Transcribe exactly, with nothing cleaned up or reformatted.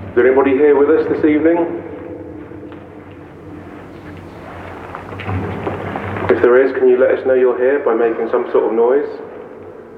Is there anybody here with us this evening? If there is, can you let us know you're here by making some sort of noise?